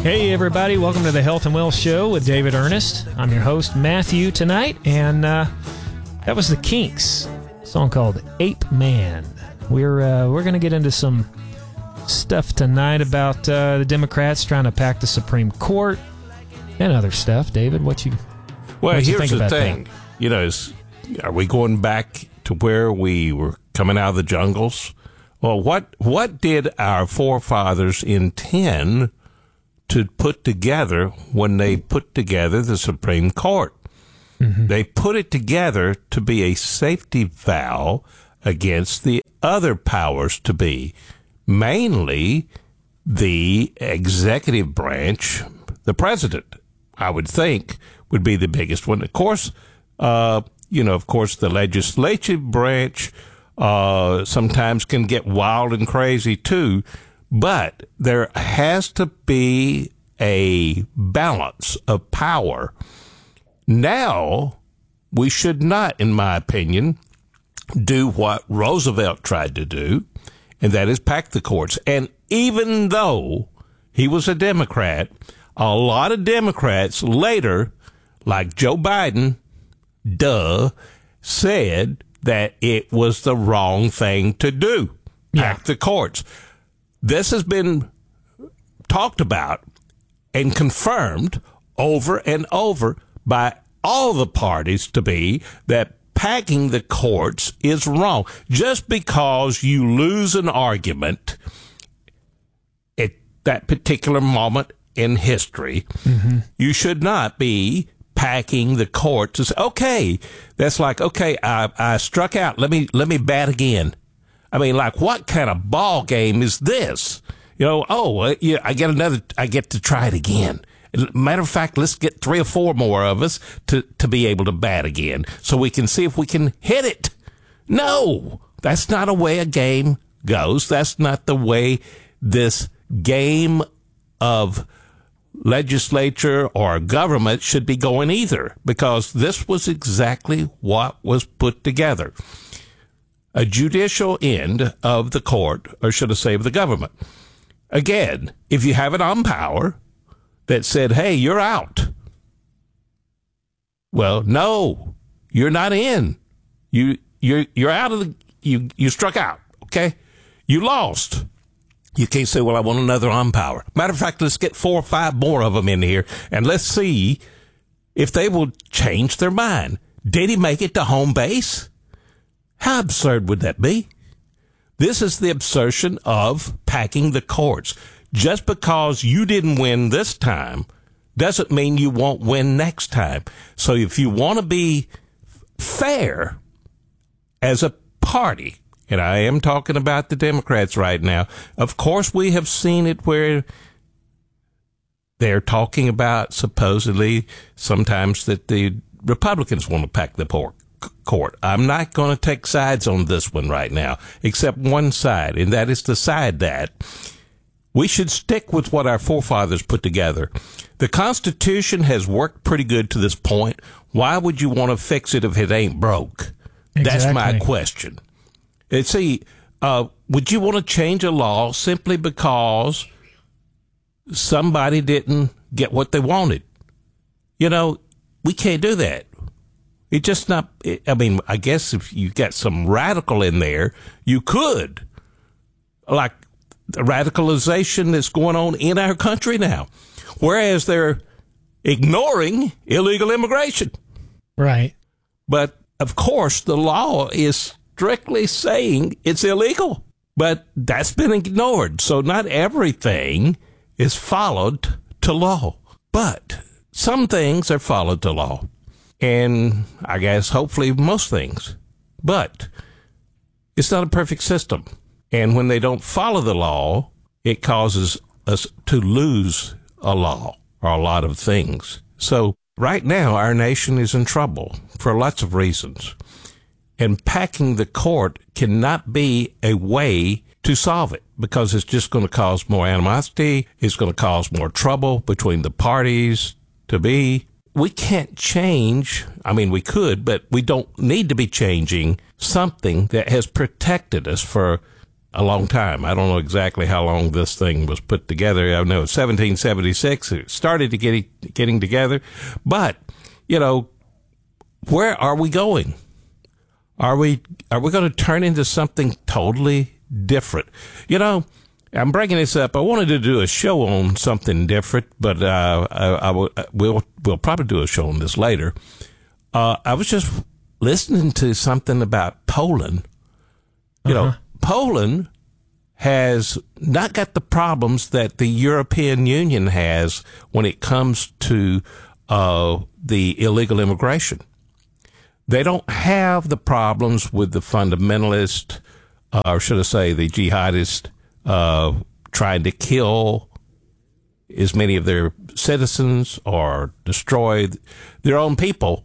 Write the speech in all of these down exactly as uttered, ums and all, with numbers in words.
Hey, everybody. Welcome to the Health and Wealth Show with David Ernest. I'm your host, Matthew, tonight, and uh, that was the Kinks, a song called Ape Man. We're uh, we're going to get into some stuff tonight about uh, the Democrats trying to pack the Supreme Court and other stuff. David, what you Well, what you here's think the about thing. that? You know, is, are we going back to where we were coming out of the jungles? Well, what what did our forefathers intend to put together when they put together the Supreme Court? Mm-hmm. They put it together to be a safety valve against the other powers to be, mainly the executive branch, the president, I would think, would be the biggest one. Of course, uh, you know, of course, the legislative branch uh, sometimes can get wild and crazy too, but there has to be a balance of power. Now, we should not, in my opinion, do what Roosevelt tried to do, and that is pack the courts. And even though he was a Democrat, a lot of Democrats later, like Joe Biden, duh, said that it was the wrong thing to do, pack yeah. the courts. This has been talked about and confirmed over and over by all the parties to be that packing the courts is wrong. Just because you lose an argument at that particular moment in history, mm-hmm. you should not be packing the court to say, okay, that's like, okay, I, I struck out. Let me, let me bat again. I mean, like, what kind of ball game is this? You know, oh, uh, yeah, I get another, I get to try it again. Matter of fact, let's get three or four more of us to, to be able to bat again so we can see if we can hit it. No, that's not a way a game goes. That's not the way this game of legislature or government should be going either, because this was exactly what was put together. A judicial end of the court, or should I say of the government. Again, if you have an umpire that said, hey, you're out. Well, no, you're not in. You, you're, you're out of the, you, you struck out, okay? You lost. You can't say, well, I want another umpire. Matter of fact, let's get four or five more of them in here, and let's see if they will change their mind. Did he make it to home base? How absurd would that be? This is the absurdity of packing the courts. Just because you didn't win this time doesn't mean you won't win next time. So if you want to be fair as a party, and I am talking about the Democrats right now, of course we have seen it where they're talking about supposedly sometimes that the Republicans want to pack the pork. Court. I'm not going to take sides on this one right now, except one side, and that is the side that we should stick with what our forefathers put together. The Constitution has worked pretty good to this point. Why would you want to fix it if it ain't broke? Exactly. That's my question. And see, uh, would you want to change a law simply because somebody didn't get what they wanted? You know, we can't do that. It just not, I mean, I guess if you got some radical in there, you could. Like the radicalization that's going on in our country now. Whereas they're ignoring illegal immigration. Right. But, of course, the law is strictly saying it's illegal. But that's been ignored. So not everything is followed to law. But some things are followed to law. And I guess hopefully most things. But it's not a perfect system. And when they don't follow the law, it causes us to lose a law or a lot of things. So right now, our nation is in trouble for lots of reasons. And packing the court cannot be a way to solve it, because it's just going to cause more animosity. It's going to cause more trouble between the parties to be. We can't change, I mean, we could, but we don't need to be changing something that has protected us for a long time. I don't know exactly how long this thing was put together. I know seventeen seventy-six it started to get getting together, but you know, where are we going? Are we are we going to turn into something totally different? You know, I'm bringing this up. I wanted to do a show on something different, but uh, I, I will, we'll we'll probably do a show on this later. Uh, I was just listening to something about Poland. You uh-huh. know, Poland has not got the problems that the European Union has when it comes to uh, the illegal immigration. They don't have the problems with the fundamentalist, uh, or should I say the jihadist, uh, trying to kill as many of their citizens or destroy their own people,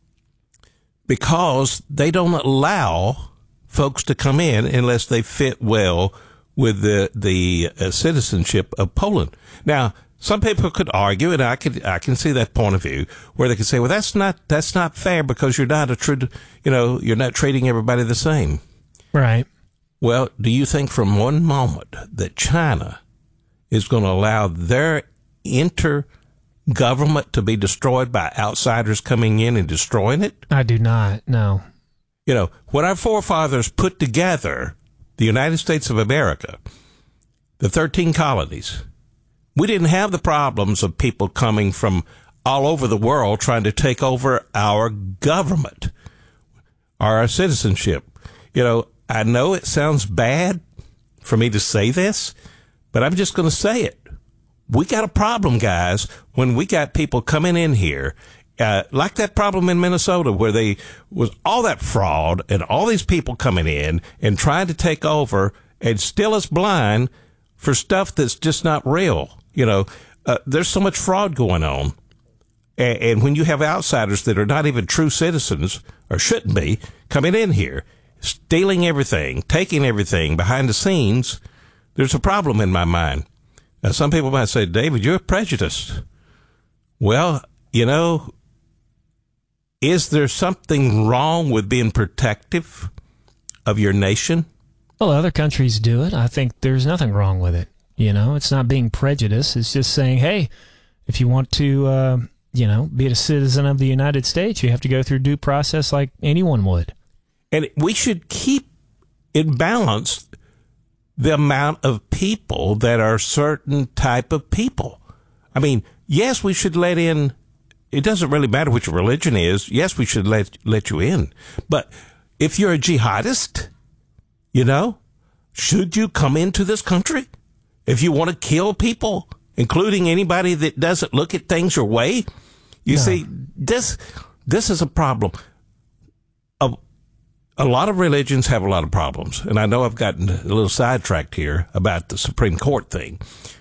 because they don't allow folks to come in unless they fit well with the the uh, citizenship of Poland. Now, some people could argue, and I could I can see that point of view, where they could say, "Well, that's not that's not fair because you're not a true, you know, you're not treating everybody the same." Right. Well, do you think from one moment that China is going to allow their intergovernment to be destroyed by outsiders coming in and destroying it? I do not. No. You know, when our forefathers put together the United States of America, the thirteen colonies, we didn't have the problems of people coming from all over the world trying to take over our government or our citizenship. You know, I know it sounds bad for me to say this, but I'm just going to say it. We got a problem, guys, when we got people coming in here, uh, like that problem in Minnesota where they was all that fraud and all these people coming in and trying to take over and still us blind for stuff that's just not real. You know, uh, there's so much fraud going on. And, and when you have outsiders that are not even true citizens or shouldn't be coming in here, stealing everything, taking everything behind the scenes, there's a problem in my mind. Now, some people might say, David, you're prejudiced. Well, you know, is there something wrong with being protective of your nation? Well, other countries do it. I think there's nothing wrong with it. You know, it's not being prejudiced. It's just saying, hey, if you want to, uh, you know, be a citizen of the United States, you have to go through due process like anyone would. And we should keep in balance the amount of people that are certain type of people. I mean, yes, we should let in. It doesn't really matter which religion is. Yes, we should let let you in. But if you're a jihadist, you know, should you come into this country? If you want to kill people, including anybody that doesn't look at things your way, you no. see, this this is a problem. A, a lot of religions have a lot of problems, and I know I've gotten a little sidetracked here about the Supreme Court thing,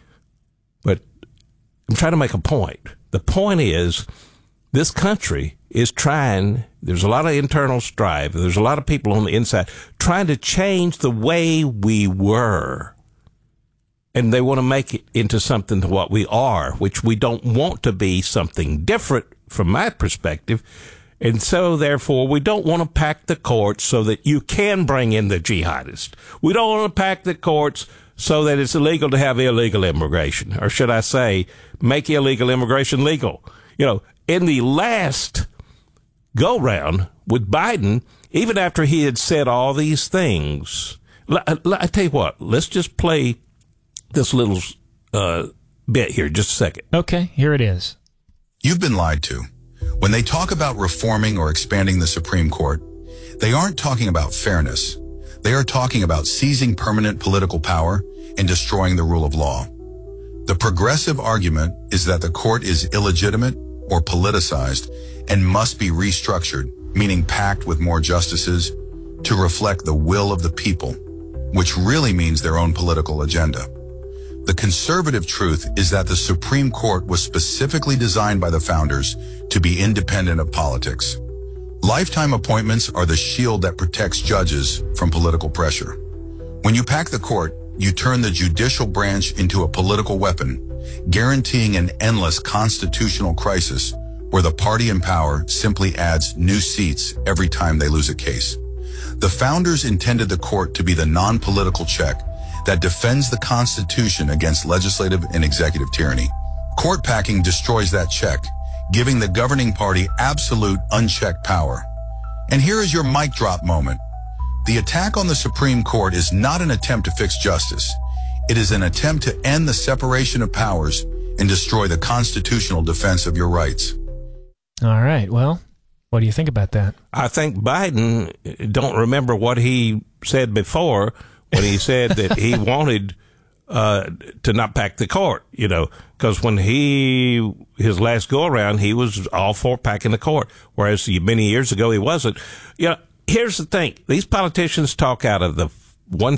but I'm trying to make a point. The point is, this country is trying, there's a lot of internal strife, there's a lot of people on the inside trying to change the way we were. And they want to make it into something to what we are, which we don't want to be something different from my perspective. And so, therefore, we don't want to pack the courts so that you can bring in the jihadists. We don't want to pack the courts so that it's illegal to have illegal immigration. Or should I say, make illegal immigration legal. You know, in the last go-round with Biden, even after he had said all these things, I tell you what, let's just play this little uh, bit here, just a second. Okay, here it is. You've been lied to. When they talk about reforming or expanding the Supreme Court, they aren't talking about fairness. They are talking about seizing permanent political power and destroying the rule of law. The progressive argument is that the court is illegitimate or politicized and must be restructured, meaning packed with more justices to reflect the will of the people, which really means their own political agenda. The conservative truth is that the Supreme Court was specifically designed by the founders to be independent of politics. Lifetime appointments are the shield that protects judges from political pressure. When you pack the court, you turn the judicial branch into a political weapon, guaranteeing an endless constitutional crisis where the party in power simply adds new seats every time they lose a case. The founders intended the court to be the non-political check that defends the Constitution against legislative and executive tyranny. Court packing destroys that check, giving the governing party absolute unchecked power. And here is your mic drop moment. The attack on the Supreme Court is not an attempt to fix justice. It is an attempt to end the separation of powers and destroy the constitutional defense of your rights. All right. Well, what do you think about that? I think Biden don't remember what he said before when he said that he wanted uh, to not pack the court, you know, because when he, his last go around, he was all for packing the court, whereas many years ago he wasn't. You know, here's the thing. These politicians talk out of the one